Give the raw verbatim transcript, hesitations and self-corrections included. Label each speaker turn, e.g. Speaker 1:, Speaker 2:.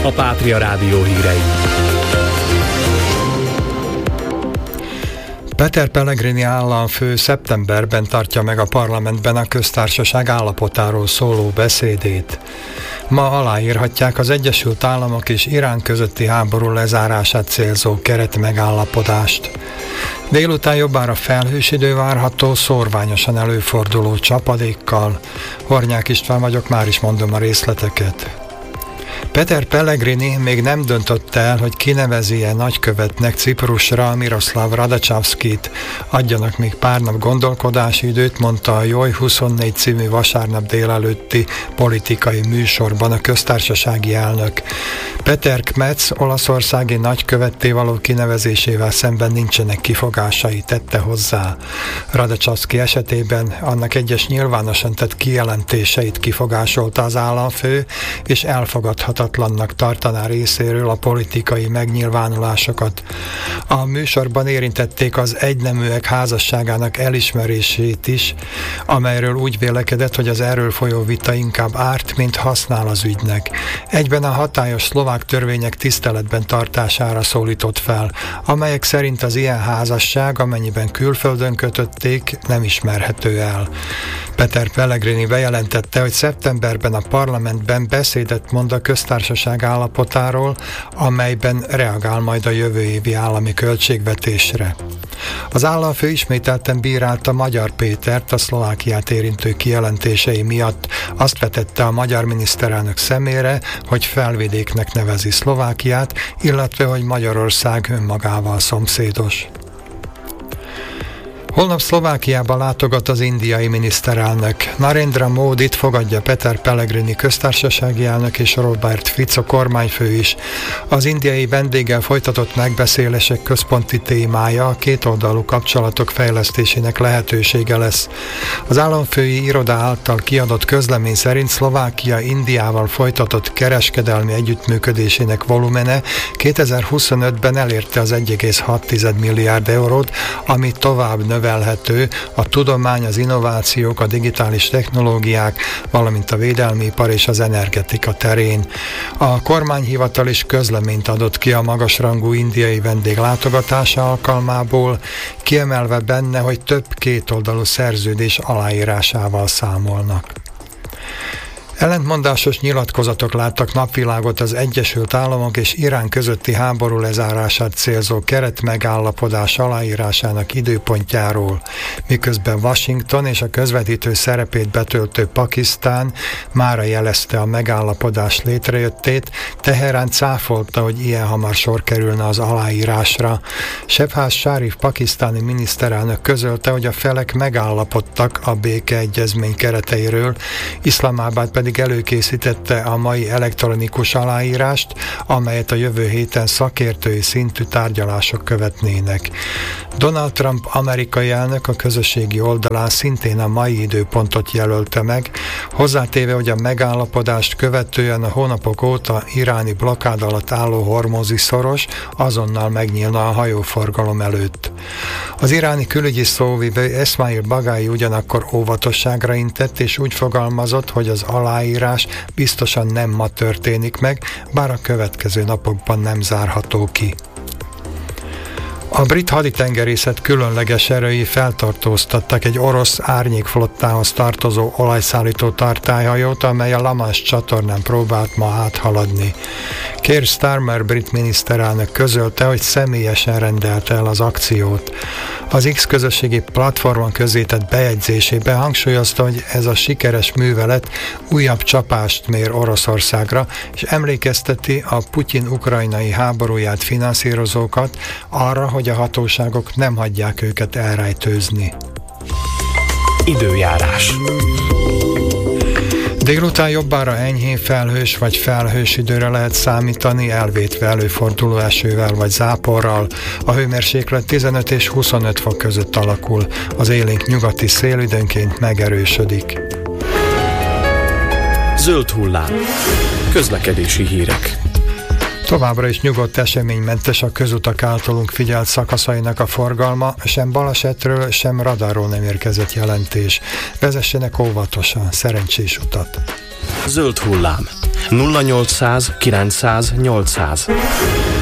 Speaker 1: a Pátria Rádió hírei.
Speaker 2: Peter Pellegrini államfő szeptemberben tartja meg a parlamentben a köztársaság állapotáról szóló beszédét. Ma aláírhatják az Egyesült Államok és Irán közötti háború lezárását célzó keretmegállapodást. Délután jobbára felhős idő várható, szórványosan előforduló csapadékkal. Hornyák István vagyok, már is mondom a részleteket. Peter Pellegrini még nem döntötte el, hogy kinevezi-e nagykövetnek Ciprusra Miroslav Radacavskit. Adjanak még pár nap gondolkodási időt, mondta a Joj huszonnégy című vasárnap délelőtti politikai műsorban a köztársasági elnök. Peter Kmetz olaszországi nagykövetté való kinevezésével szemben nincsenek kifogásai, tette hozzá. Radacavski esetében annak egyes nyilvánosan tett kijelentéseit kifogásolta az államfő, és elfogadhatatlannak tartaná részéről a politikai megnyilvánulásokat. A műsorban érintették az egyneműek házasságának elismerését is, amelyről úgy vélekedett, hogy az erről folyó vita inkább árt, mint használ az ügynek. Egyben a hatályos szlovák törvények tiszteletben tartására szólított fel, amelyek szerint az ilyen házasság, amennyiben külföldön kötötték, nem ismerhető el. Peter Pellegrini bejelentette, hogy szeptemberben a parlamentben beszédet mond a köztársaság állapotáról, amelyben reagál majd a jövő évi állami költségvetésre. Az államfő ismételten bírálta Magyar Pétert a Szlovákiát érintő kijelentései miatt. Azt vetette a magyar miniszterelnök szemére, hogy felvidéknek nevezi Szlovákiát, illetve hogy Magyarország önmagával szomszédos. Holnap Szlovákiába látogat az indiai miniszterelnök. Narendra Módit fogadja Peter Pellegrini köztársasági elnök és Robert Fico kormányfő is. Az indiai vendéggel folytatott megbeszélések központi témája a kétoldalú kapcsolatok fejlesztésének lehetősége lesz. Az államfői iroda által kiadott közlemény szerint Szlovákia Indiával folytatott kereskedelmi együttműködésének volumene kétezer-huszonötben elérte az egy egész hat milliárd eurót, ami tovább növelhető növelhető a tudomány, az innovációk, a digitális technológiák, valamint a védelmi ipar és az energetika terén. A kormányhivatal is közleményt adott ki a magasrangú indiai vendég látogatása alkalmából, kiemelve benne, hogy több kétoldalú szerződés aláírásával számolnak. Ellentmondásos nyilatkozatok láttak napvilágot az Egyesült Államok és Irán közötti háború lezárását célzó keretmegállapodás aláírásának időpontjáról, miközben Washington és a közvetítő szerepét betöltő Pakisztán mára jelezte a megállapodás létrejöttét, Teherán cáfolta, hogy ilyen hamar sor kerülne az aláírásra. Shehbaz Sharif pakisztáni miniszterelnök közölte, hogy a felek megállapodtak a békeegyezmény kereteiről, Iszlamabad pedig előkészítette a mai elektronikus aláírást, amelyet a jövő héten szakértői szintű tárgyalások követnének. Donald Trump amerikai elnök a közösségi oldalán szintén a mai időpontot jelölte meg, hozzátéve, hogy a megállapodást követően a hónapok óta iráni blokkád alatt álló hormuzi szoros azonnal megnyílna a hajóforgalom előtt. Az iráni külügyi szóvivő Esmail Bagai ugyanakkor óvatosságra intett, és úgy fogalmazott, hogy az aláírás biztosan nem ma történik meg, bár a következő napokban nem zárható ki. A brit haditengerészet különleges erői feltartóztattak egy orosz árnyékflottához tartozó olajszállító tartályhajót, amely a La Manche csatornán próbált ma áthaladni. Keir Starmer brit miniszterelnök közölte, hogy személyesen rendelte el az akciót. Az X közösségi platformon közzétett bejegyzésében hangsúlyozta, hogy ez a sikeres művelet újabb csapást mér Oroszországra, és emlékezteti a Putyin ukrajnai háborúját finanszírozókat arra, hogy a hatóságok nem hagyják őket elrejtőzni.
Speaker 1: Időjárás.
Speaker 2: Délután jobbára enyhén felhős vagy felhős időre lehet számítani, elvétve előforduló esővel vagy záporral. A hőmérséklet tizenöt és huszonöt fok között alakul. Az élénk nyugati szél időnként megerősödik.
Speaker 1: Zöld hullám. Közlekedési hírek.
Speaker 2: Továbbra is nyugodt, eseménymentes a közutak általunk figyelt szakaszainak a forgalma, sem balesetről, sem radarról nem érkezett jelentés. Vezessenek óvatosan, szerencsés utat!
Speaker 1: Zöld hullám. nulla nyolcszáz kilencszáz nyolcszáz.